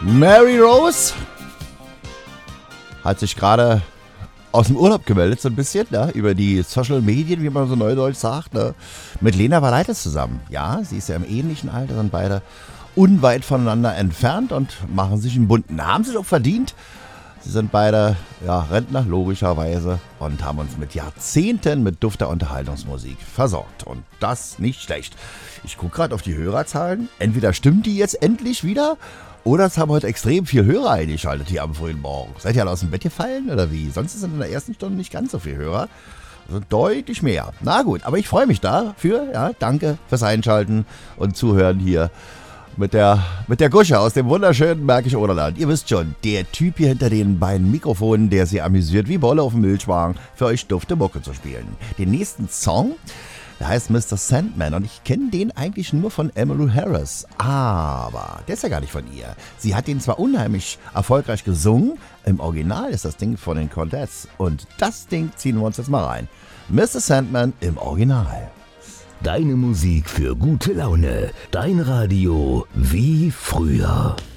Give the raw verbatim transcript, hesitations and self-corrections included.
Mary Rose hat sich gerade aus dem Urlaub gemeldet, so ein bisschen, ne? Über die Social Medien, wie man so neudeutsch sagt, ne? Mit Lena Valaitis zusammen. Ja, sie ist ja im ähnlichen Alter, sind beide unweit voneinander entfernt und machen sich einen bunten. Haben sie doch verdient. Sie sind beide ja, Rentner, logischerweise, und haben uns mit Jahrzehnten mit dufter Unterhaltungsmusik versorgt. Und das nicht schlecht. Ich gucke gerade auf die Hörerzahlen. Entweder stimmt die jetzt endlich wieder, oder es haben heute extrem viel Hörer eingeschaltet hier am frühen Morgen. Seid ihr alle aus dem Bett gefallen oder wie? Sonst sind in der ersten Stunde nicht ganz so viele Hörer. Also deutlich mehr. Na gut, aber ich freue mich dafür. Ja, danke fürs Einschalten und Zuhören hier mit der, mit der Gusche aus dem wunderschönen Märkisch Oderland. Ihr wisst schon, der Typ hier hinter den beiden Mikrofonen, der sie amüsiert wie Bolle auf dem Milchwagen, für euch dufte Mucke zu spielen. Den nächsten Song, der heißt Mister Sandman, und ich kenne den eigentlich nur von Emmylou Harris. Aber der ist ja gar nicht von ihr. Sie hat den zwar unheimlich erfolgreich gesungen, im Original ist das Ding von den Cordettes. Und das Ding ziehen wir uns jetzt mal rein. Mister Sandman im Original. Deine Musik für gute Laune. Dein Radio wie früher.